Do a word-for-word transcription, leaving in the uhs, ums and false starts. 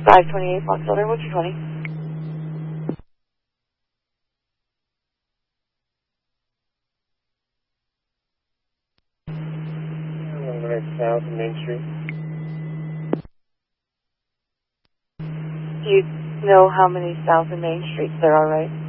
five twenty-eight Fox Elder, what's your twenty? one hundred South Main Street. Do you know how many South and Main Streets there are, right?